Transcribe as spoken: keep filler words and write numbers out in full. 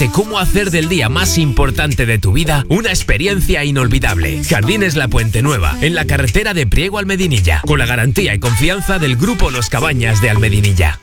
cómo hacer del día más importante de tu vida una experiencia inolvidable. Jardines La Puente Nueva, en la carretera de Priego al Medinilla, con la garantía y confianza del Grupo Los Cabañas de Almedinilla.